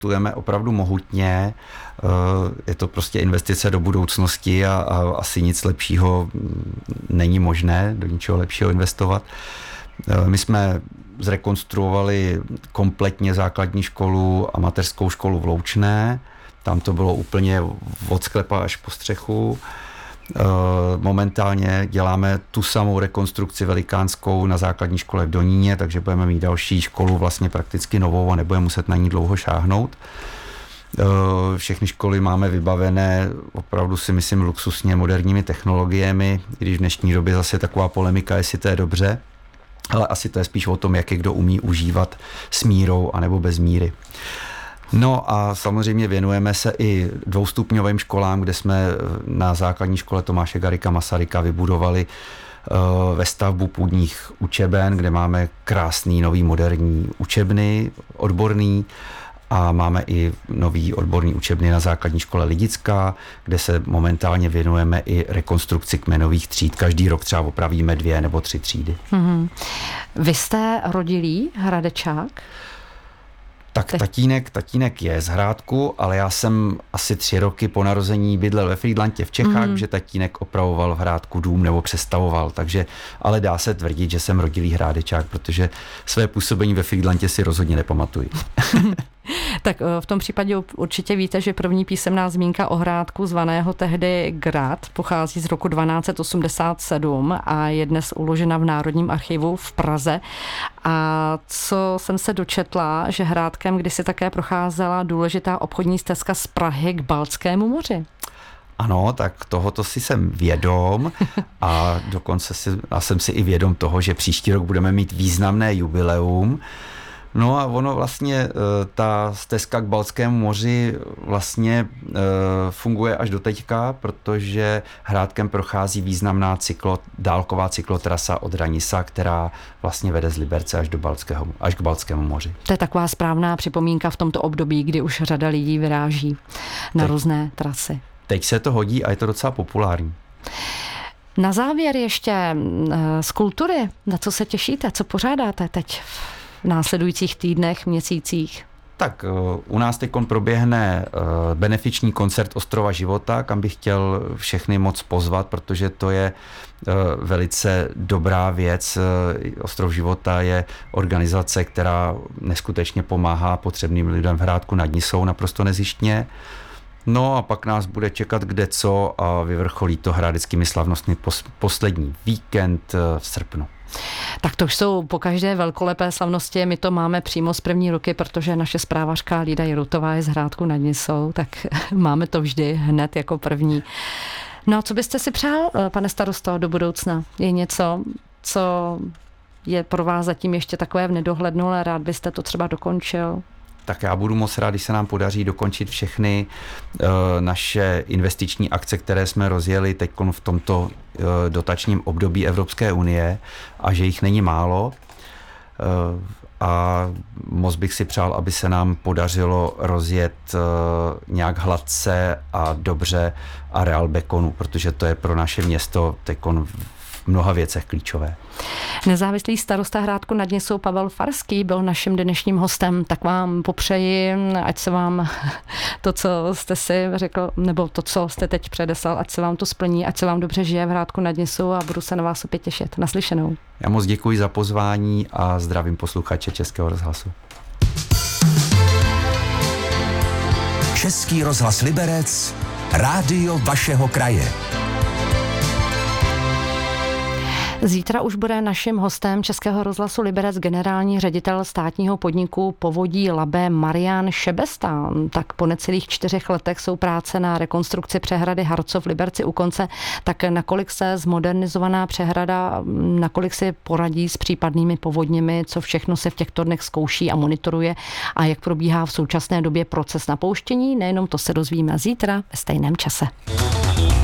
investujeme opravdu mohutně. Je to prostě investice do budoucnosti a asi nic lepšího není možné, do ničeho lepšího investovat. My jsme zrekonstruovali kompletně základní školu a mateřskou školu v Loučné. Tam to bylo úplně od sklepa až po střechu. Momentálně děláme tu samou rekonstrukci velikánskou na základní škole v Doníně, takže budeme mít další školu vlastně prakticky novou a nebudeme muset na ní dlouho šáhnout. Všechny školy máme vybavené opravdu si myslím luxusně moderními technologiemi, i když v dnešní době zase taková polemika, jestli to je dobře, ale asi to je spíš o tom, jak je kdo umí užívat s mírou anebo bez míry. No a samozřejmě věnujeme se i dvoustupňovým školám, kde jsme na základní škole Tomáše Garrigua Masaryka vybudovali ve stavbu půdních učeben, kde máme krásný nový moderní učebny odborný a máme i nový odborný učebny na základní škole Lidická, kde se momentálně věnujeme i rekonstrukci kmenových tříd. Každý rok třeba opravíme 2 nebo 3 třídy. Mm-hmm. Vy jste rodilý Hradečák? Tak tatínek je z Hrádku, ale já jsem asi 3 roky po narození bydlel ve Frýdlantě v Čechách, že tatínek opravoval v Hrádku dům nebo přestavoval, takže ale dá se tvrdit, že jsem rodilý Hrádečák, protože své působení ve Frýdlantě si rozhodně nepamatuji. Tak v tom případě určitě víte, že první písemná zmínka o Hrádku, zvaného tehdy Grad, pochází z roku 1287 a je dnes uložena v Národním archivu v Praze. A co jsem se dočetla, že Hrádkem kdysi také procházela důležitá obchodní stezka z Prahy k Baltskému moři. Ano, tak tohoto si jsem vědom a dokonce jsem si i vědom toho, že příští rok budeme mít významné jubileum. No a ono vlastně, ta stezka k Baltskému moři vlastně funguje až do teďka, protože Hrádkem prochází významná dálková cyklotrasa od Ranisa, která vlastně vede z Liberce až k Baltskému moři. To je taková správná připomínka v tomto období, kdy už řada lidí vyráží na různé trasy. Teď se to hodí a je to docela populární. Na závěr ještě z kultury, na co se těšíte, co pořádáte teď v následujících týdnech, měsících? Tak u nás teď proběhne benefiční koncert Ostrova života, kam bych chtěl všechny moc pozvat, protože to je velice dobrá věc. Ostrov života je organizace, která neskutečně pomáhá potřebným lidem v Hrádku nad Nisou naprosto nezištně. No a pak nás bude čekat kdeco a vyvrcholí to hradeckými slavnostmi poslední víkend v srpnu. Tak to už jsou pokaždé velkolepé slavnosti, my to máme přímo z první ruky, protože naše zprávařka Lída Jerutová je z Hrádku nad Nisou, tak máme to vždy hned jako první. No a co byste si přál, pane starosto, do budoucna? Je něco, co je pro vás zatím ještě takové v nedohlednu, ale rád byste to třeba dokončil? Tak já budu moc rád, když se nám podaří dokončit všechny naše investiční akce, které jsme rozjeli teď v tomto dotačním období Evropské unie a že jich není málo. A moc bych si přál, aby se nám podařilo rozjet nějak hladce a dobře areál Bekonu, protože to je pro naše město teď v mnoha věcech klíčové. Nezávislý starosta Hrádku nad Nisou Pavel Farský byl naším dnešním hostem, tak vám popřeji, ať se vám to, co jste si řekl, nebo to, co jste teď předeslal, ať se vám to splní, ať se vám dobře žije v Hrádku nad Nisou a budu se na vás opět těšit. Naslyšenou. Já moc děkuji za pozvání a zdravím posluchače Českého rozhlasu. Český rozhlas Liberec, rádio vašeho kraje. Zítra už bude naším hostem Českého rozhlasu Liberec generální ředitel státního podniku Povodí Labe Marián Šebesta. Tak po necelých 4 letech jsou práce na rekonstrukci přehrady Harcov v Liberci u konce. Tak nakolik se zmodernizovaná přehrada, nakolik si poradí s případnými povodněmi, co všechno se v těchto dnech zkouší a monitoruje a jak probíhá v současné době proces napouštění, nejenom to se dozvíme zítra ve stejném čase.